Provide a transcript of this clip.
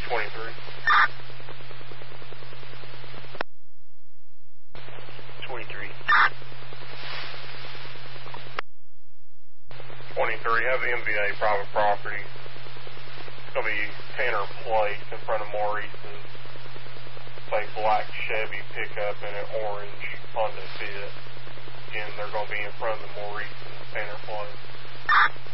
23. 23. 23, have the MVA private property. It's going to be Tanner Place in front of Maurice's. It's a black Chevy pickup and an orange Honda Fit. Again, they're going to be in front of the Maurice and Tanner Place.